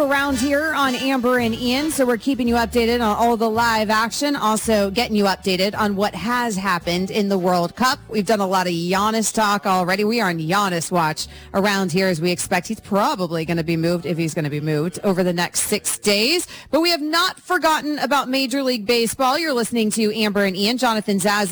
Around here on Amber and Ian, so we're keeping you updated on all the live action, also getting you updated on what has happened in the World Cup. We've done a lot of Giannis talk already. We are on Giannis watch around here as we expect he's probably going to be moved, if he's going to be moved, over the next 6 days. But we have not forgotten about Major League Baseball. You're listening to Amber and Ian. Jonathan Zaz